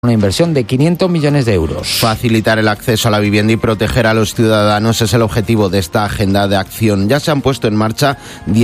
Una inversión de 500 millones de euros. Facilitar el acceso a la vivienda y proteger a los ciudadanos es el objetivo de esta agenda de acción. Ya se han puesto en marcha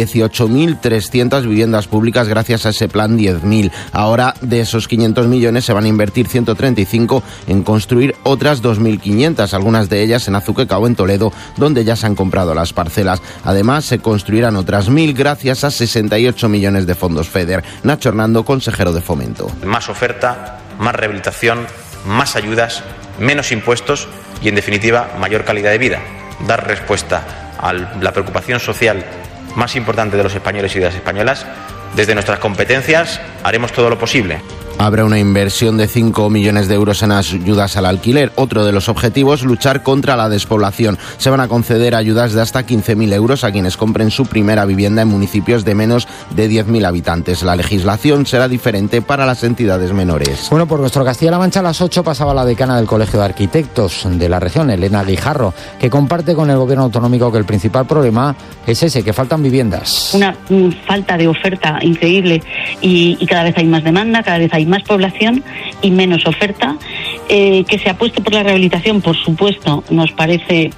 18.300 viviendas públicas gracias a ese plan 10.000. Ahora, de esos 500 millones, se van a invertir 135 en construir otras 2.500, algunas de ellas en Azuqueca o en Toledo, donde ya se han comprado las parcelas. Además, se construirán otras 1.000 gracias a 68 millones de fondos FEDER. Nacho Hernando, consejero de Fomento. Más oferta, más rehabilitación, más ayudas, menos impuestos y, en definitiva, mayor calidad de vida. Dar respuesta a la preocupación social más importante de los españoles y de las españolas. Desde nuestras competencias haremos todo lo posible. Habrá una inversión de 5 millones de euros en ayudas al alquiler. Otro de los objetivos, luchar contra la despoblación. Se van a conceder ayudas de hasta 15.000 euros a quienes compren su primera vivienda en municipios de menos de 10.000 habitantes. La legislación será diferente para las entidades menores. Bueno, por nuestro Castilla-La Mancha, a las 8 pasaba la decana del Colegio de Arquitectos de la región, Elena Guijarro, que comparte con el gobierno autonómico que el principal problema es ese, que faltan viviendas. Una falta de oferta increíble y cada vez hay más demanda, cada vez hay más población y menos oferta. Que se apueste por la rehabilitación, por supuesto, nos parece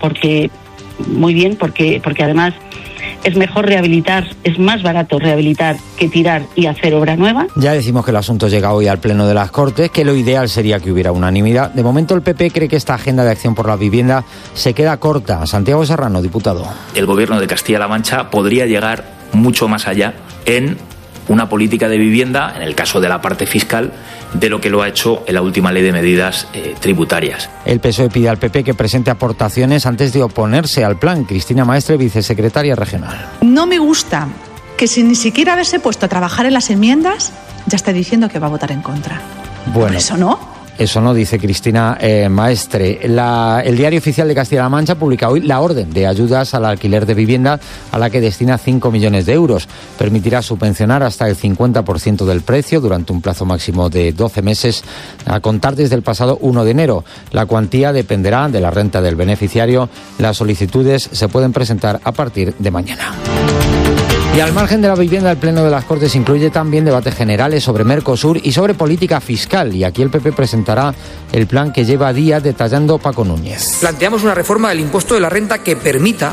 muy bien, porque además es mejor rehabilitar, es más barato rehabilitar que tirar y hacer obra nueva. Ya decimos que el asunto llega hoy al Pleno de las Cortes, que lo ideal sería que hubiera unanimidad. De momento el PP cree que esta agenda de acción por la vivienda se queda corta. Santiago Serrano, diputado. El gobierno de Castilla-La Mancha podría llegar mucho más allá en una política de vivienda, en el caso de la parte fiscal, de lo que lo ha hecho en la última ley de medidas tributarias. El PSOE pide al PP que presente aportaciones antes de oponerse al plan. Cristina Maestre, vicesecretaria regional. No me gusta que sin ni siquiera haberse puesto a trabajar en las enmiendas, ya está diciendo que va a votar en contra. Bueno, ¿eso no? Eso no, dice Cristina Maestre. El Diario Oficial de Castilla-La Mancha publica hoy la orden de ayudas al alquiler de vivienda a la que destina 5 millones de euros. Permitirá subvencionar hasta el 50% del precio durante un plazo máximo de 12 meses a contar desde el pasado 1 de enero. La cuantía dependerá de la renta del beneficiario. Las solicitudes se pueden presentar a partir de mañana. Y al margen de la vivienda, el Pleno de las Cortes incluye también debates generales sobre Mercosur y sobre política fiscal. Y aquí el PP presentará el plan que lleva días detallando Paco Núñez. Planteamos una reforma del impuesto de la renta que permita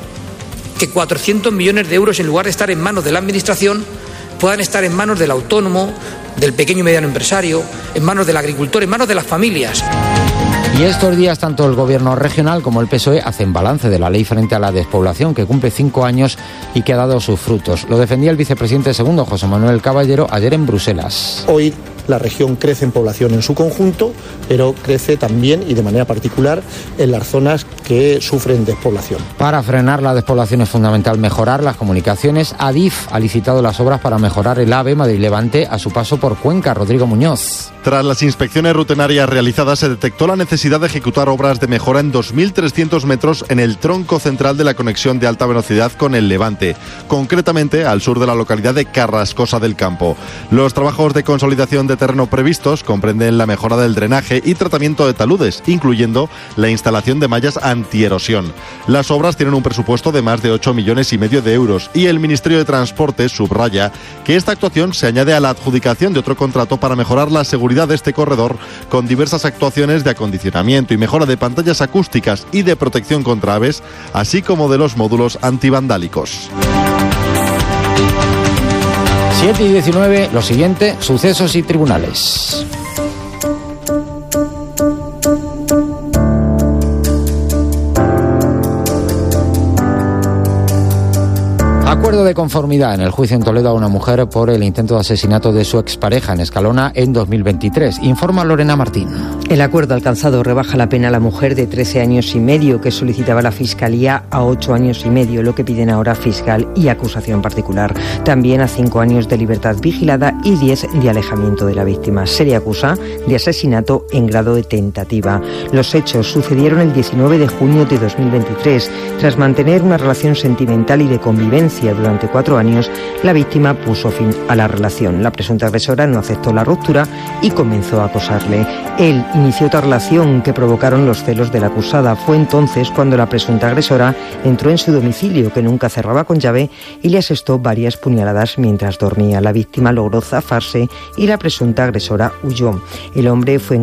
que 400 millones de euros, en lugar de estar en manos de la Administración, puedan estar en manos del autónomo, del pequeño y mediano empresario, en manos del agricultor, en manos de las familias. Y estos días tanto el gobierno regional como el PSOE hacen balance de la ley frente a la despoblación, que cumple 5 años y que ha dado sus frutos. Lo defendía el vicepresidente segundo, José Manuel Caballero, ayer en Bruselas. Hoy la región crece en población en su conjunto, pero crece también y de manera particular en las zonas que sufren despoblación. Para frenar la despoblación es fundamental mejorar las comunicaciones. Adif ha licitado las obras para mejorar el AVE Madrid-Levante a su paso por Cuenca. Rodrigo Muñoz. Tras las inspecciones rutinarias realizadas, se detectó la necesidad de ejecutar obras de mejora en 2.300 metros en el tronco central de la conexión de alta velocidad con el Levante, concretamente al sur de la localidad de Carrascosa del Campo. Los trabajos de consolidación de terreno previstos comprenden la mejora del drenaje y tratamiento de taludes, incluyendo la instalación de mallas antierosión. Las obras tienen un presupuesto de más de 8,5 millones de euros y el Ministerio de Transportes subraya que esta actuación se añade a la adjudicación de otro contrato para mejorar la seguridad de este corredor con diversas actuaciones de acondicionamiento y mejora de pantallas acústicas y de protección contra aves, así como de los módulos antivandálicos. 7:19, lo siguiente, sucesos y tribunales. Acuerdo de conformidad en el juicio en Toledo a una mujer por el intento de asesinato de su expareja en Escalona en 2023. Informa Lorena Martín. El acuerdo alcanzado rebaja la pena a la mujer de 13 años y medio que solicitaba la Fiscalía a 8 años y medio, lo que piden ahora fiscal y acusación particular. También a 5 años de libertad vigilada y 10 de alejamiento de la víctima. Se le acusa de asesinato en grado de tentativa. Los hechos sucedieron el 19 de junio de 2023, tras mantener una relación sentimental y de convivencia durante 4 años, la víctima puso fin a la relación. La presunta agresora no aceptó la ruptura y comenzó a acosarle. Él inició otra relación que provocaron los celos de la acusada. Fue entonces cuando la presunta agresora entró en su domicilio, que nunca cerraba con llave, y le asestó varias puñaladas mientras dormía. La víctima logró zafarse y la presunta agresora huyó. El hombre fue